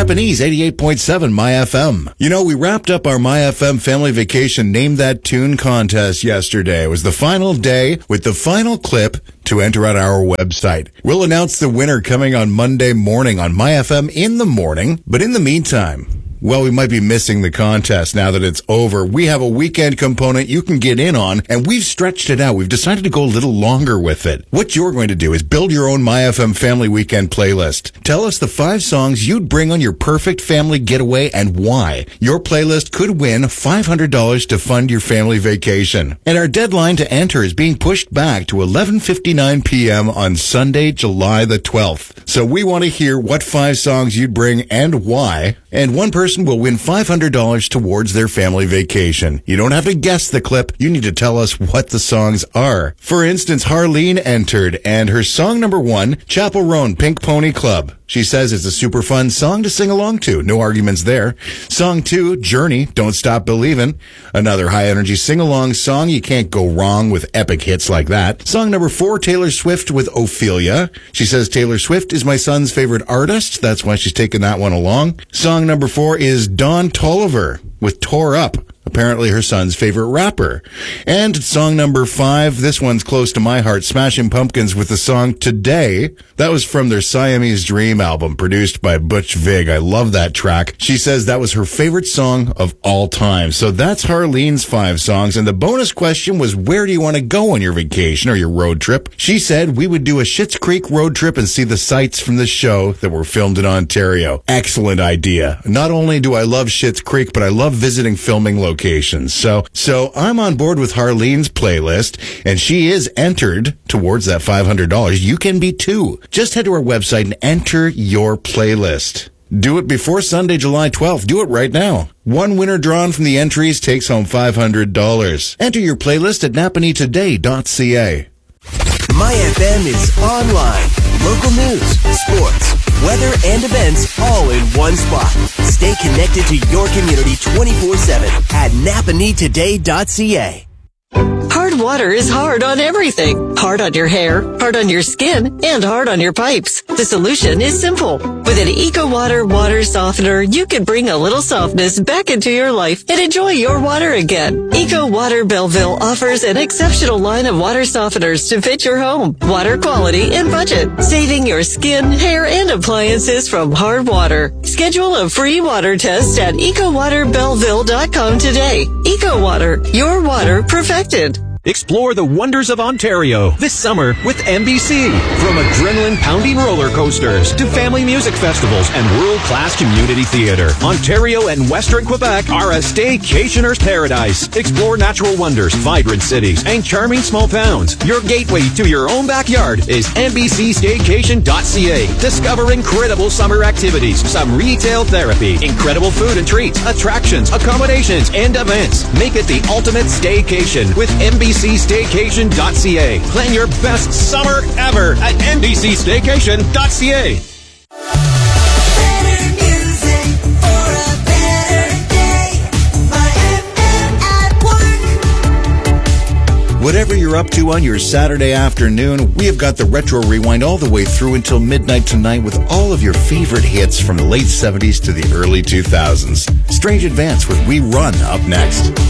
Napanese 88.7 My FM. You know, we wrapped up our My FM Family Vacation Name That Tune contest yesterday. It was the final day with the final clip to enter on our website. We'll announce the winner coming on Monday morning on My FM in the morning. But in the meantime, well, we might be missing the contest now that it's over. We have a weekend component you can get in on, and we've stretched it out. We've decided to go a little longer with it. What you're going to do is build your own My FM Family Weekend playlist. Tell us the 5 songs you'd bring on your perfect family getaway and why. Your playlist could win $500 to fund your family vacation. And our deadline to enter is being pushed back to 11:59 p.m. on Sunday, July the 12th. So we want to hear what 5 songs you'd bring and why. And one person will win $500 towards their family vacation. You don't have to guess the clip. You need to tell us what the songs are. For instance, Harleen entered, and her song number 1, Chapel Roan, Pink Pony Club. She says it's a super fun song to sing along to. No arguments there. Song 2, Journey, Don't Stop Believin'. Another high-energy sing-along song. You can't go wrong with epic hits like that. Song number 4, Taylor Swift with Ophelia. She says Taylor Swift is my son's favorite artist. That's why she's taking that one along. Song number 4 is Don Toliver with Tore Up. Apparently her son's favorite rapper. And song number 5, this one's close to my heart, Smashing Pumpkins with the song Today. That was from their Siamese Dream album, produced by Butch Vig. I love that track. She says that was her favorite song of all time. So that's Harleen's 5 songs. And the bonus question was, where do you want to go on your vacation or your road trip? She said we would do a Schitt's Creek road trip and see the sights from the show that were filmed in Ontario. Excellent idea. Not only do I love Schitt's Creek, but I love visiting filming locations. So I'm on board with Harleen's playlist, and she is entered towards that $500. You can be too. Just head to our website and enter your playlist. Do it before Sunday, July 12th. Do it right now. One winner drawn from the entries takes home $500. Enter your playlist at napanitoday.ca. My FM is online. Local news, sports, weather, and events all in one spot. Stay connected to your community 24/7 at napanitoday.ca. Hard water is hard on everything. Hard on your hair, hard on your skin, and hard on your pipes. The solution is simple. With an EcoWater water softener, you can bring a little softness back into your life and enjoy your water again. EcoWater Belleville offers an exceptional line of water softeners to fit your home, water quality, and budget, saving your skin, hair, and appliances from hard water. Schedule a free water test at EcoWaterBelleville.com today. EcoWater, your water perfected. Explore the wonders of Ontario this summer with MBC. From adrenaline-pounding roller coasters to family music festivals and world-class community theater, Ontario and Western Quebec are a staycationer's paradise. Explore natural wonders, vibrant cities, and charming small towns. Your gateway to your own backyard is NBCStaycation.ca. Discover incredible summer activities, some retail therapy, incredible food and treats, attractions, accommodations, and events. Make it the ultimate staycation with NBCStaycation.ca. Plan your best summer ever at NBCStaycation.ca. Better music for a better day. My FM at work. Whatever you're up to on your Saturday afternoon, we have got the Retro Rewind all the way through until midnight tonight with all of your favorite hits from the late 70s to the early 2000s. Strange Advance with We Run up next.